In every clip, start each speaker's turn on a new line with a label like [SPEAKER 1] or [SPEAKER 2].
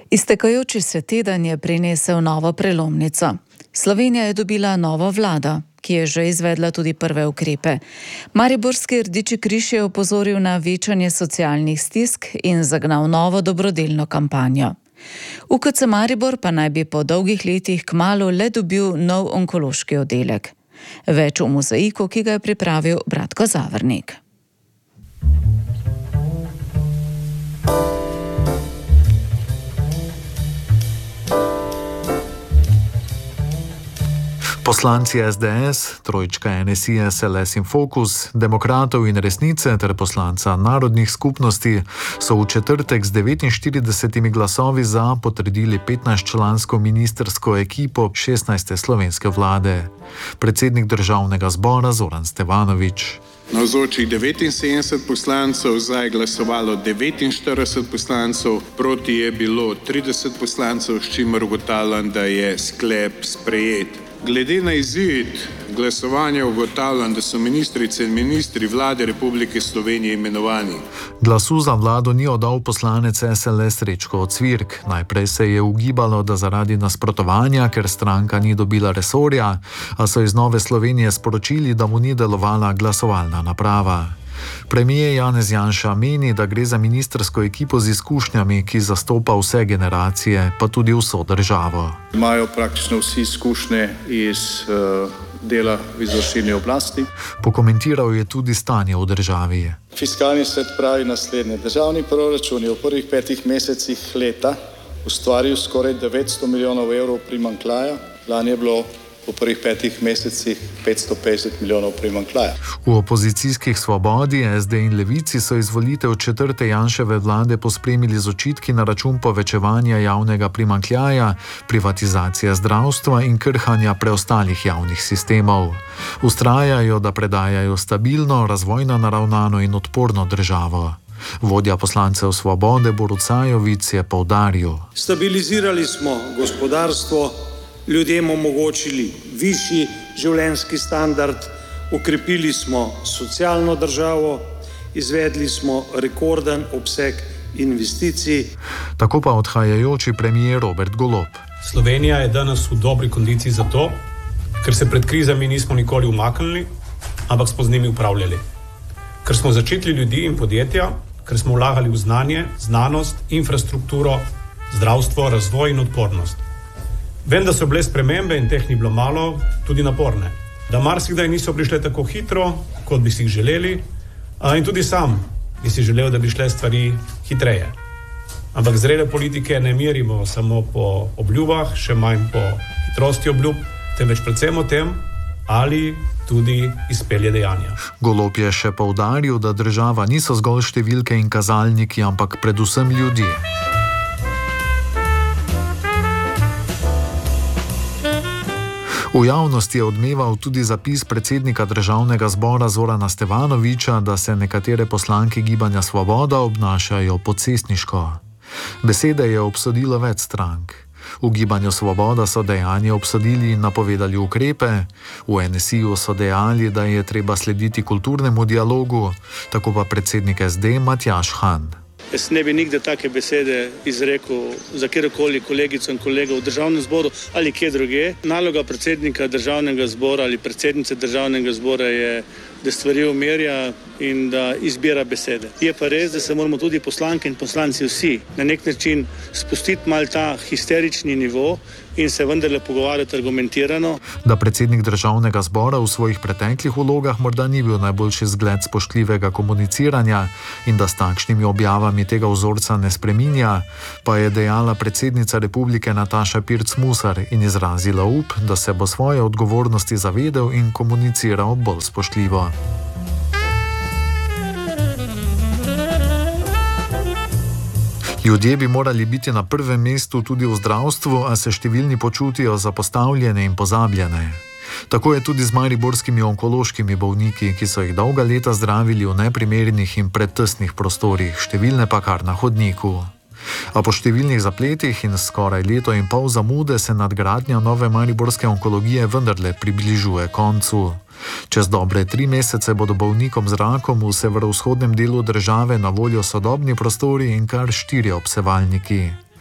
[SPEAKER 1] Iztekajoči se teden je prinesel novo prelomnico. Slovenija je dobila novo vlado, ki je že izvedla tudi prve ukrepe. Mariborski Rdeči križ je opozoril na večanje socialnih stisk in zagnal novo dobrodelno kampanjo. UKC Maribor pa naj bi po dolgih letih kmalu le dobil nov onkološki oddelek. Več v mozaiku, ki ga je pripravil Bratko Zavrnik.
[SPEAKER 2] Poslanci SDS, trojčka NSI, SLS in Fokus, Demokratov in Resnice ter poslanca narodnih skupnosti so v četrtek z 49 glasovi za potrdili 15-člansko ministrsko ekipo 16. slovenske vlade. Predsednik državnega zbora Zoran Stevanović.
[SPEAKER 3] Navzočih 79 poslancev, za je glasovalo 49 poslancev, proti je bilo 30 poslancev, s čimer ugotavljam, da je sklep sprejet. Glede na izid glasovanja ugotavljam, da so ministrice in ministri vlade Republike Slovenije imenovani.
[SPEAKER 2] Glasu za vlado ni oddal poslanec SLS Srečko Ocvirk. Najprej se je ugibalo, da zaradi nasprotovanja, ker stranka ni dobila resorja, a so iz Nove Slovenije sporočili, da mu ni delovala glasovalna naprava. Premijer Janez Janša meni, da gre za ministrsko ekipo z izkušnjami, ki zastopa vse generacije, pa tudi vso državo.
[SPEAKER 4] Imajo praktično vsi izkušnje iz dela v izvršilni oblasti.
[SPEAKER 2] Pokomentiral je tudi stanje v državi.
[SPEAKER 4] Fiskalni svet pravi naslednje. Državni proračun je v prvih 5 mesecih leta ustvaril skoraj 900 milijonov evrov primanjkljaja. Lani je bilo v prvih 5 mesecih 550 milijonov primanjkljaja.
[SPEAKER 2] V opozicijskih Svobodi, SD in Levici so izvolitev četrte Janševe vlade pospremili z očitki na račun povečevanja javnega primanjkljaja, privatizacije zdravstva in krhanja preostalih javnih sistemov. Vztrajajo, da predajajo stabilno, razvojno naravnano in odporno državo. Vodja poslancev Svobode Borut Sajovic je poudaril:
[SPEAKER 5] Stabilizirali smo gospodarstvo, ljudem omogočili višji življenjski standard, okrepili smo socialno državo, izvedli smo rekorden obseg investicij.
[SPEAKER 2] Tako pa odhajajoči premier Robert Golob.
[SPEAKER 6] Slovenija je danes v dobri kondiciji zato, ker se pred krizami nismo nikoli umaknili, ampak smo z njimi upravljali. Ker smo začetili ljudi in podjetja, ker smo vlagali v znanje, znanost, infrastrukturo, zdravstvo, razvoj in odpornost. Vem, da so bile spremembe in teh ni bilo malo, tudi naporne. Da marsikdaj niso prišle tako hitro, kot bi si jih želeli, in tudi sam bi si želel, da bi šle stvari hitreje. Ampak zrele politike ne merimo samo po obljubah, še manj po hitrosti obljub, temveč predvsem o tem, ali tudi izpelje dejanja.
[SPEAKER 2] Golob je še poudaril, da država niso zgolj številke in kazalniki, ampak predvsem ljudje. V javnosti je odmeval tudi zapis predsednika državnega zbora Zorana Stevanovića, da se nekatere poslanke Gibanja Svoboda obnašajo pocestniško. Besede je obsodilo več strank. V Gibanju Svoboda so dejanje obsodili in napovedali ukrepe, v NSI-ju so dejali, da je treba slediti kulturnemu dialogu, tako pa predsednik SD Matjaž Han.
[SPEAKER 7] Jaz ne bi nikdar take besede izrekel za kjerkoli kolegico in kolegov v državnem zboru ali kje druge. Naloga predsednika državnega zbora ali predsednice državnega zbora je, da stvari umerja in da izbira besede. Je pa res, da se moramo tudi poslanke in poslanci vsi na nek način spustiti mal ta histerični nivo in se vendarle pogovarjati argumentirano.
[SPEAKER 2] Da predsednik državnega zbora v svojih preteklih vlogah morda ni bil najboljši zgled spoštljivega komuniciranja in da s takšnimi objavami tega vzorca ne spreminja, pa je dejala predsednica republike Nataša Pirc Musar in izrazila up, da se bo svoje odgovornosti zavedel in komuniciral bolj spoštljivo. Ljudje bi morali biti na prvem mestu tudi v zdravstvu, a se številni počutijo zapostavljene in pozabljene. Tako je tudi z mariborskimi onkološkimi bolniki, ki so jih dolga leta zdravili v neprimernih in pretesnih prostorih, številne pa kar na hodniku. A po številnih zapletih in skoraj leto in pol zamude se nadgradnja nove mariborske onkologije vendarle približuje koncu. Čez dobre 3 mesece bodo bolnikom z rakom v severovzhodnem delu države na voljo sodobni prostori in kar 4 obsevalniki.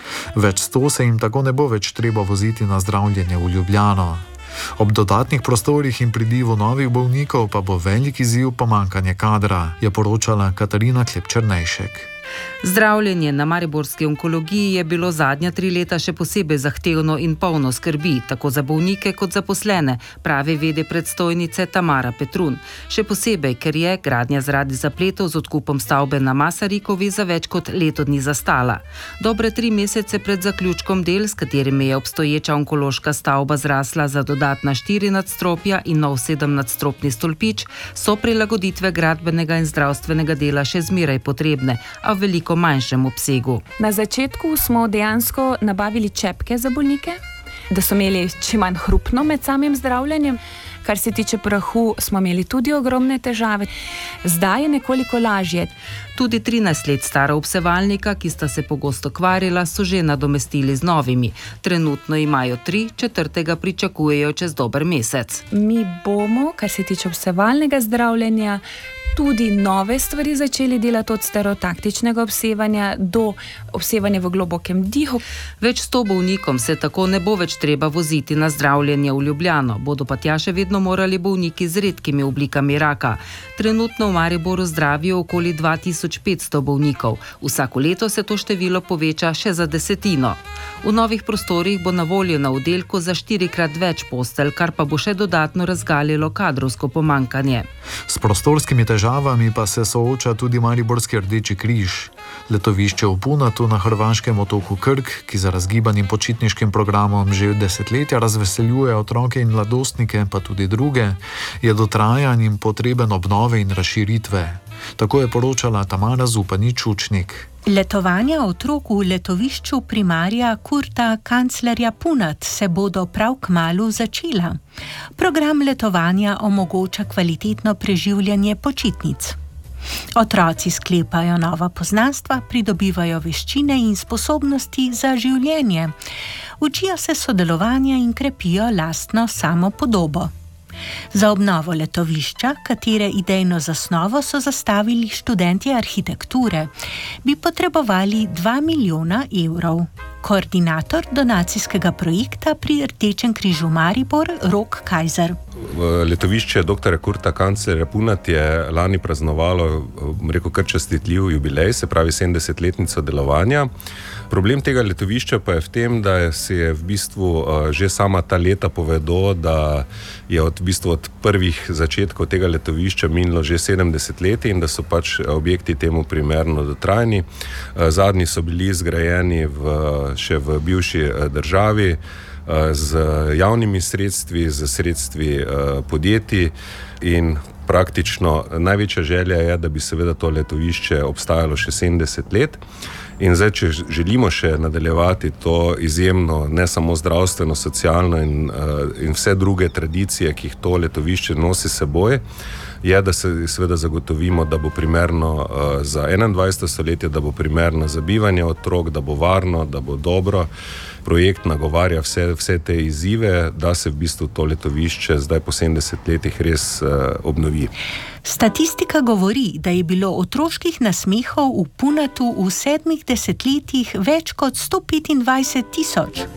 [SPEAKER 2] Več 100 se jim tako ne bo več treba voziti na zdravljenje v Ljubljano. Ob dodatnih prostorih in pridivu novih bolnikov pa bo velik izziv pomanjkanje kadra, je poročala Katarina Klepčernejšek.
[SPEAKER 8] Zdravljenje na mariborski onkologiji je bilo zadnja 3 leta še posebej zahtevno in polno skrbi, tako za bolnike kot zaposlene, pravi vede predstojnice Tamara Petrun. Še posebej, ker je gradnja zaradi zapletov z odkupom stavbe na Masarikovi za več kot leto dni zastala. Dobre 3 mesece pred zaključkom del, s katerimi je obstoječa onkološka stavba zrasla za dodatna 4 nadstropja in nov 7-nadstropni stolpič, so prilagoditve gradbenega in zdravstvenega dela še zmeraj potrebne, a v veliko manjšem obsegu.
[SPEAKER 9] Na začetku smo dejansko nabavili čepke za bolnike, da so imeli čim manj hrupno med samim zdravljenjem. Kar se tiče prahu, smo imeli tudi ogromne težave. Zdaj je nekoliko lažje.
[SPEAKER 8] Tudi 13 let stara obsevalnika, ki sta se pogosto kvarila, so že nadomestili z novimi. Trenutno imajo 3, 4. pričakujejo čez dober mesec.
[SPEAKER 9] Mi bomo, kar se tiče obsevalnega zdravljenja, tudi nove stvari začeli delati, od stereotaktičnega obsevanja do obsevanja v globokem dihu.
[SPEAKER 8] Več 100 bolnikom se tako ne bo več treba voziti na zdravljenje v Ljubljano, bodo pa tja še vedno morali bolniki z redkimi oblikami raka. Trenutno v Mariboru zdravijo okoli 2500 bolnikov. Vsako leto se to število poveča še za 10. V novih prostorih bo na voljo na oddelku za 4-krat več postelj, kar pa bo še dodatno razgalilo kadrovsko pomanjkanje.
[SPEAKER 2] S prostorskimi težavami pa se sooča tudi Mariborski Rdeči križ. Letovišče v Punatu na hrvaškem otoku Krk, ki za razgibanim počitniškim programom že desetletja razveseljuje otroke in mladostnike, pa tudi druge, je dotrajan in potreben obnove in razširitve. Tako je poročala Tamara Zupanič-Učnik.
[SPEAKER 10] Letovanja otrok v letovišču primarja Kurta kanclerja Punat se bodo prav kmalu začela. Program letovanja omogoča kvalitetno preživljanje počitnic. Otroci sklepajo nova poznanstva, pridobivajo veščine in sposobnosti za življenje. Učijo se sodelovanja in krepijo lastno samopodobo. Za obnovo letovišča, katere idejno zasnovo so zastavili študentje arhitekture, bi potrebovali 2 milijona evrov. Koordinator donacijskega projekta pri Rdečem križu Maribor, Rok Kajzer.
[SPEAKER 11] Letovišče dr. Kurta kanclerja Punat je lani praznovalo, kar častitljiv jubilej, se pravi 70-letnico delovanja. Problem tega letovišča pa je v tem, da se je v bistvu že sama ta leta povedo, da je od prvih začetkov tega letovišča minilo že 70 let in da so pač objekti temu primerno dotrajni. Zadnji so bili zgrajeni še v bivši državi z javnimi sredstvi, z sredstvi podjetij in praktično največja želja je, da bi seveda to letovišče obstajalo še 70 let. In zdaj, če želimo še nadaljevati to izjemno, ne samo zdravstveno, socialno in vse druge tradicije, ki jih to letovišče nosi seboj, je, da se seveda zagotovimo, da bo primerno za 21. stoletje, da bo primerno za bivanje otrok, da bo varno, da bo dobro. Projekt nagovarja vse te izzive, da se v bistvu to letovišče zdaj po 70 letih res obnovi.
[SPEAKER 10] Statistika govori, da je bilo otroških nasmehov v Punatu v 7 desetletjih več kot 125 tisoč.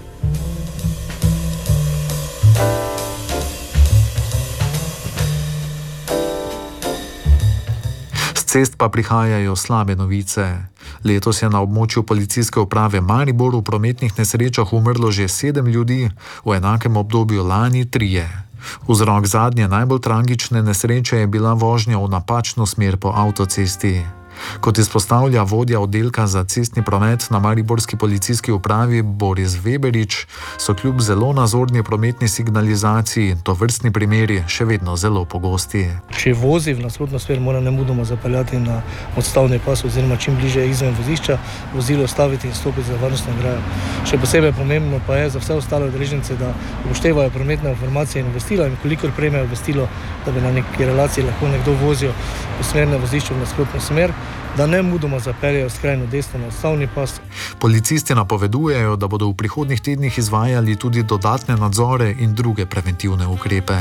[SPEAKER 2] S cest pa prihajajo slabe novice. Letos je na območju policijske uprave Maribor v prometnih nesrečah umrlo že 7 ljudi, v enakem obdobju lani 3. Vzrok zadnje najbolj tragične nesreče je bila vožnja v napačno smer po avtocesti. Kot izpostavlja vodja oddelka za cestni promet na mariborski policijski upravi Boris Weberič, so kljub zelo nazorni prometni signalizaciji tovrstni primeri še vedno zelo pogosti.
[SPEAKER 12] Če vozi v nasprotno smer, mora nemudoma zapeljati na odstavni pas oziroma čim bliže izven vozišča, vozilo ustaviti in stopiti za varnostno ograjo. Še posebej pomembno pa je za vse ostale udeležence, da upoštevajo prometne informacije in obvestila, in kolikor prejmejo obvestilo, da bi na neki relaciji lahko nekdo vozil v smernem vozišču v nasprotno smer, da ne mudoma zapeljejo skrajno desno na odstavni pas.
[SPEAKER 2] Policisti napovedujejo, da bodo v prihodnjih tednih izvajali tudi dodatne nadzore in druge preventivne ukrepe.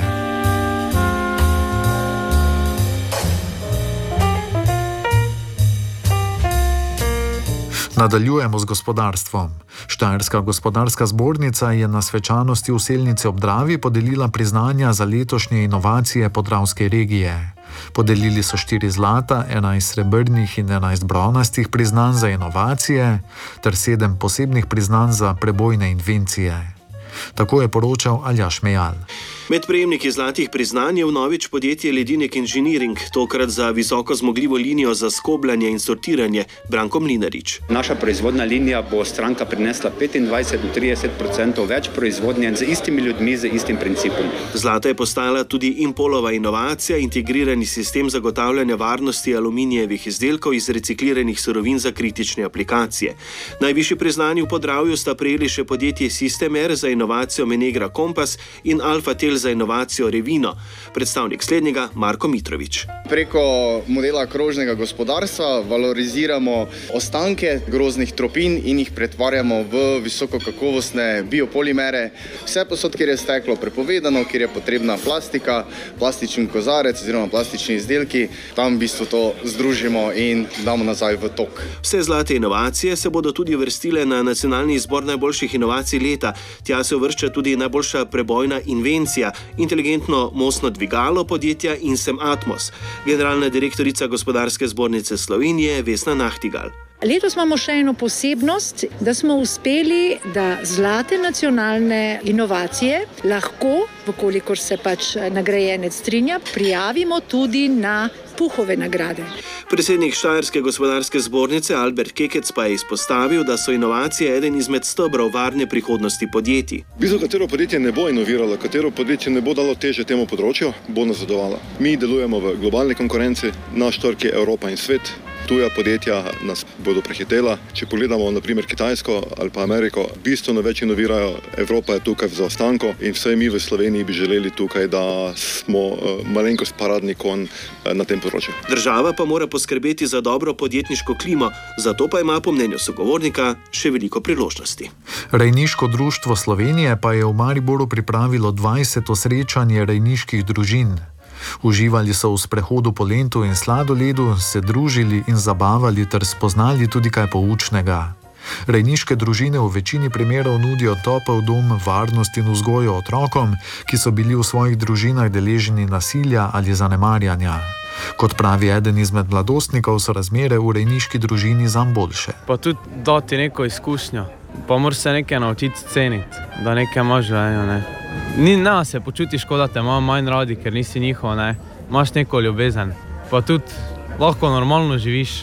[SPEAKER 2] Nadaljujemo z gospodarstvom. Štajerska gospodarska zbornica je na svečanosti v Selnici ob Dravi podelila priznanja za letošnje inovacije podravske regije. Podelili so 4 zlata, 11 srebrnih in 11 bronastih priznanj za inovacije ter 7 posebnih priznanj za prebojne invencije. Tako je poročal Aljaž Mejal.
[SPEAKER 13] Med prejemniki zlatih priznanj je vnovič podjetje Ledinek Engineering, tokrat za visoko zmogljivo linijo za skobljanje in sortiranje, Branko Mlinarič.
[SPEAKER 14] Naša proizvodna linija bo stranka prinesla 25 do 30% več proizvodnje z istimi ljudmi, z istim principom.
[SPEAKER 13] Zlata je postala tudi Impolova inovacija, integrirani sistem zagotavljanja varnosti aluminijevih izdelkov iz recikliranih surovin za kritične aplikacije. Najvišji priznanji v Podravju sta prejeli še podjetje Systemer za inovacijo Menegra Kompas in Alfatel za inovacijo Revino. Predstavnik slednjega Marko Mitrovič.
[SPEAKER 15] Preko modela krožnega gospodarstva valoriziramo ostanke groznih tropin in jih pretvarjamo v visokokakovostne biopolimere. Vse posod, kjer je steklo prepovedano, kjer je potrebna plastika, plastični kozarec oziroma plastični izdelki, tam v bistvu to združimo in damo nazaj v tok.
[SPEAKER 13] Vse zlate inovacije se bodo tudi uvrstile na nacionalni izbor najboljših inovacij leta. Tja se uvršča tudi najboljša prebojna invencija, inteligentno mostno dvigalo podjetja Insem Atmos. Generalna direktorica Gospodarske zbornice Slovenije Vesna Nahtigal.
[SPEAKER 16] Letos imamo še eno posebnost, da smo uspeli, da zlate nacionalne inovacije lahko, vkolikor se pač nagrajenec strinja, prijavimo tudi na Puhove nagrade.
[SPEAKER 13] Predsednik Štajerske gospodarske zbornice Albert Kekec pa je izpostavil, da so inovacije eden izmed stebrov varne prihodnosti podjetij.
[SPEAKER 17] V bistvu, katero podjetje ne bo inoviralo, katero podjetje ne bo dalo teže temu področju, bo nazadovalo. Mi delujemo v globalni konkurenci, naš trg je Evropa in svet. Tuja podjetja nas bodo prehitela. Če pogledamo na primer Kitajsko ali pa Ameriko, bistveno več inovirajo, Evropa je tukaj v zaostanku in vsaj mi v Sloveniji bi želeli tukaj, da smo malenkost paradni konj na tem področju.
[SPEAKER 13] Država pa mora poskrbeti za dobro podjetniško klimo, zato pa ima po mnenju sogovornika še veliko priložnosti.
[SPEAKER 2] Rejniško društvo Slovenije pa je v Mariboru pripravilo 20. srečanje rejniških družin. Uživali so v sprehodu po Lentu in sladoledu, se družili in zabavali ter spoznali tudi kaj poučnega. Rejniške družine v večini primerov nudijo topel dom, varnost in vzgojo otrokom, ki so bili v svojih družinah deležni nasilja ali zanemarjanja. Kot pravi eden izmed mladostnikov, so razmere v rejniški družini zanj boljše.
[SPEAKER 18] Pa tudi dati neko izkušnjo, pa moraš se nekaj naučiti ceniti, da nekaj imaš življenju, ne. Ni se počutiš, kot da te ima manj radi, ker nisi njihov, ne. Imaš neko ljubezen, pa tudi lahko normalno živiš.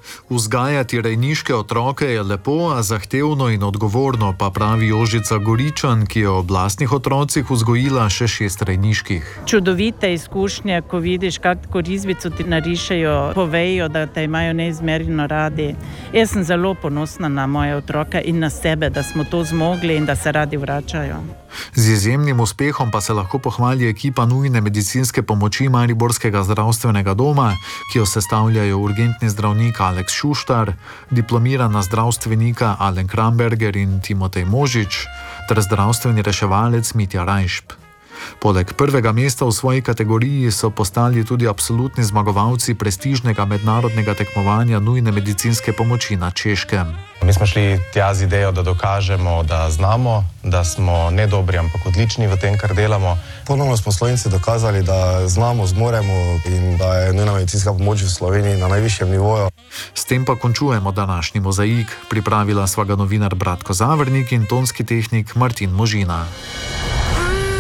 [SPEAKER 2] Vzgajati rejniške otroke je lepo, a zahtevno in odgovorno, pa pravi Jožica Goričan, ki je ob lastnih otrocih vzgojila še 6 rejniških.
[SPEAKER 19] Čudovite izkušnje, ko vidiš, kako rizbico ti narišejo, povejo, da te imajo neizmerno radi. Jaz sem zelo ponosna na moje otroke in na sebe, da smo to zmogli in da se radi vračajo.
[SPEAKER 2] Z izjemnim uspehom pa se lahko pohvali ekipa nujne medicinske pomoči Mariborskega zdravstvenega doma, ki jo sestavljajo urgentni zdravnik Aleks Šuštar, diplomirana zdravstvenika Alen Kramberger in Timotej Možič ter zdravstveni reševalec Mitja Rajšp. Poleg prvega mesta v svoji kategoriji so postali tudi absolutni zmagovalci prestižnega mednarodnega tekmovanja nujne medicinske pomoči na Češkem.
[SPEAKER 20] Mi smo šli tja z idejo, da dokažemo, da znamo, da smo ne dobri, ampak odlični v tem, kar delamo.
[SPEAKER 21] Ponovno smo Slovenci dokazali, da znamo, zmoremo in da je nujna medicinska pomoč v Sloveniji na najvišjem nivoju.
[SPEAKER 2] S tem pa končujemo današnji mozaik. Pripravila sva ga novinar Bratko Zavrnik in tonski tehnik Martin Možina.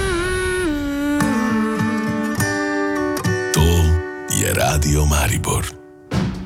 [SPEAKER 22] To je Radio Maribor.